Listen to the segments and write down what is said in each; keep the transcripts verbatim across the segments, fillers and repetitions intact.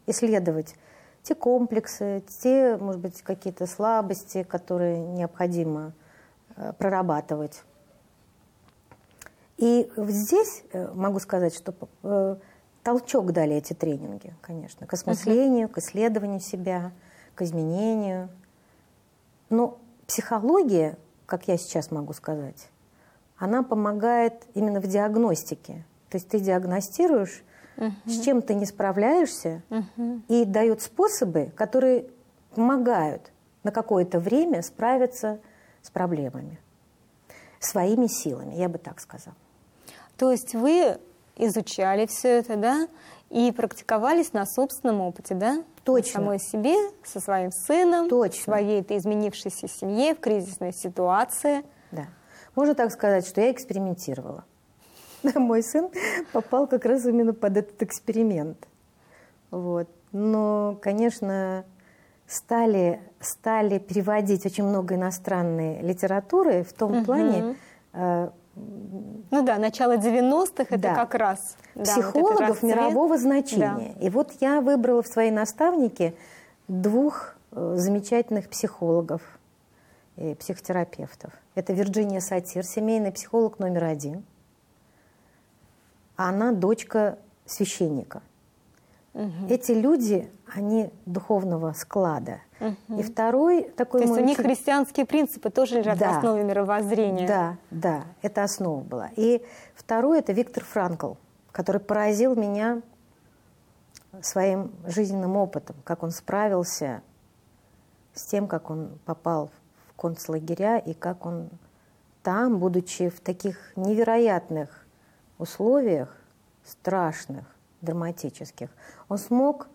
исследовать те комплексы, те, может быть, какие-то слабости, которые необходимо прорабатывать. И здесь могу сказать, что толчок дали эти тренинги, конечно, к осмыслению, uh-huh. к исследованию себя, к изменению. Но психология, как я сейчас могу сказать, она помогает именно в диагностике. То есть ты диагностируешь, uh-huh. с чем ты не справляешься, uh-huh. и дает способы, которые помогают на какое-то время справиться с проблемами. Своими силами, я бы так сказала. То есть вы изучали все это, да, и практиковались на собственном опыте, да? Точно. На самой себе, со своим сыном, Точно. в своей-то изменившейся семье, в кризисной ситуации. Да. Можно так сказать, что я экспериментировала. Мой сын попал как раз именно под этот эксперимент. Вот. Но, конечно, стали, стали переводить очень много иностранной литературы в том uh-huh. плане... Э, ну да, начало девяностых это да. как раз... Психологов да, вот мирового значения. Да. И вот я выбрала в свои наставники двух э, замечательных психологов и психотерапевтов. Это Вирджиния Сатир, семейный психолог номер один. Она дочка священника. Угу. Эти люди, они духовного склада. Угу. И второй такой... То есть мой... у них христианские принципы тоже лежат да. в основе мировоззрения. Да, да, это основа была. И второй — это Виктор Франкл, который поразил меня своим жизненным опытом, как он справился с тем, как он попал в концлагеря и как он там, будучи в таких невероятных условиях, страшных, драматических, он смог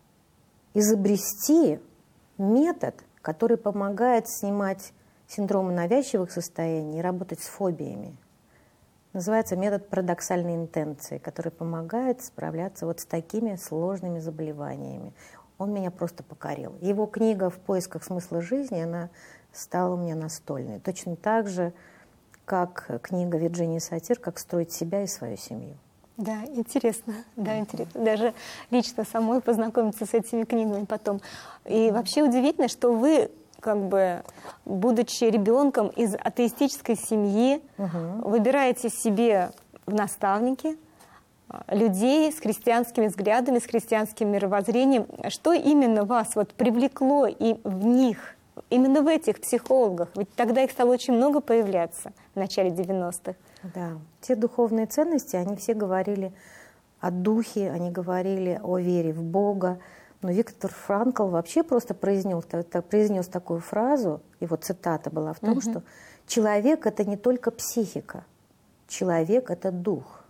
изобрести метод, который помогает снимать синдромы навязчивых состояний и работать с фобиями. Называется метод парадоксальной интенции, который помогает справляться вот с такими сложными заболеваниями. Он меня просто покорил. Его книга «В поисках смысла жизни», она стала у меня настольной. Точно так же, как книга Вирджинии Сатир «Как строить себя и свою семью». Да, интересно, да, интересно. Даже лично самой познакомиться с этими книгами потом. И вообще удивительно, что вы, как бы, будучи ребенком из атеистической семьи, угу. выбираете себе в наставники людей с христианскими взглядами, с христианским мировоззрением. Что именно вас вот привлекло и в них, именно в этих психологах? Ведь тогда их стало очень много появляться в начале девяностых. Да, те духовные ценности, они все говорили о духе, они говорили о вере в Бога. Но Виктор Франкл вообще просто произнес, произнес такую фразу, его цитата была в том, угу. что человек — это не только психика, человек — это дух.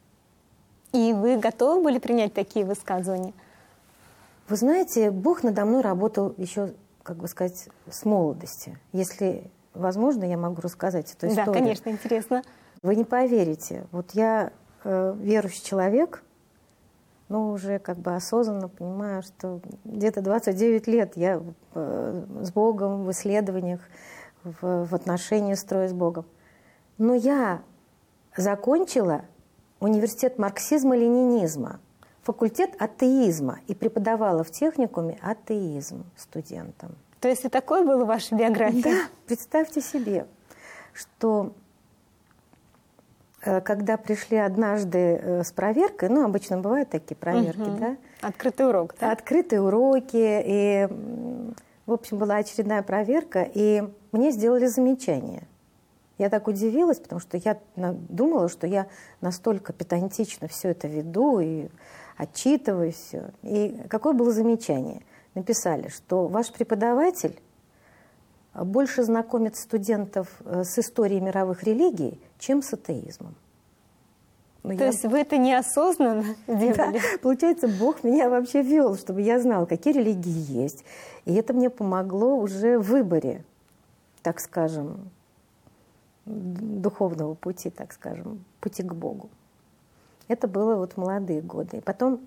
И вы готовы были принять такие высказывания? Вы знаете, Бог надо мной работал еще, как бы сказать, с молодости. Если возможно, я могу рассказать эту историю. Да, конечно, интересно. Вы не поверите, вот я э, верующий человек, но уже как бы осознанно понимаю, что где-то двадцать девять лет я э, с Богом в исследованиях, в, в отношении строю с Богом. Но я закончила университет марксизма-ленинизма, факультет атеизма и преподавала в техникуме атеизм студентам. То есть и такое было в вашей биографии? Да, представьте себе, что когда пришли однажды с проверкой, ну, обычно бывают такие проверки, угу. да? Открытый урок, да? Открытые уроки, и, в общем, была очередная проверка, и мне сделали замечание. Я так удивилась, потому что я думала, что я настолько педантично все это веду и отчитываю все. И какое было замечание? Написали, что ваш преподаватель больше знакомит студентов с историей мировых религий, чем с атеизмом. Но То я... есть вы это неосознанно делали? Да, получается, Бог меня вообще вел, чтобы я знала, какие религии есть. И это мне помогло уже в выборе, так скажем, духовного пути, так скажем, пути к Богу. Это было вот в молодые годы. И потом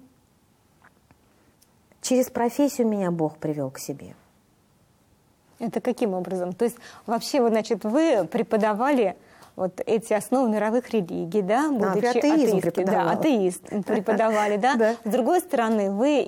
через профессию меня Бог привел к себе. Это каким образом? То есть вообще, вот, значит, вы преподавали вот эти основы мировых религий, да, будучи а, атеизм атеистки, да, атеист преподавали, да. да. С другой стороны, вы